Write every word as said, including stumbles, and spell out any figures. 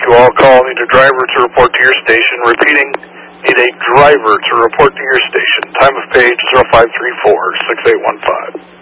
you all call. Need a driver to report to your station. Repeating, need a driver to report to your station. Time of page zero five three four, six eight one five.